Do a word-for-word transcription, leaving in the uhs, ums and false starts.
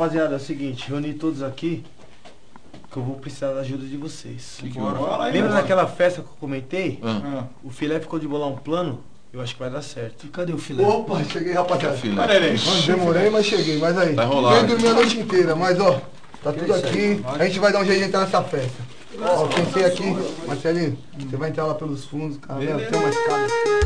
rapaziada, é o seguinte, reuni todos aqui, que eu vou precisar da ajuda de vocês. Bora, fala aí, Lembra mano. daquela festa que eu comentei? Ah. O Filé ficou de bolar um plano, eu acho que vai dar certo. E cadê o filé? Opa, cheguei, rapaziada. Olha ele. Mano, demorei, mas cheguei. Mas aí, Vai rolar. nem dormi a noite inteira, mas ó, tá tudo aqui. A gente vai dar um jeito de entrar nessa festa. Ó, pensei aqui, Marcelinho, você vai entrar lá pelos fundos, cara, tem uma escada aqui.